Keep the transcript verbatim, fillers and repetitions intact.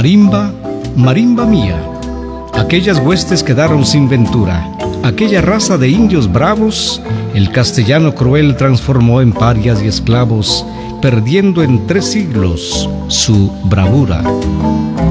Marimba, marimba mía, aquellas huestes quedaron sin ventura, aquella raza de indios bravos, el castellano cruel transformó en parias y esclavos, perdiendo en tres siglos su bravura.